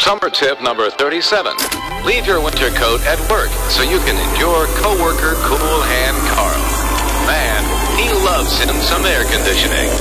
Summer tip number 37. Leave your winter coat at work so you can endure coworker Cool Hand Carl. Man, he loves him some air conditioning.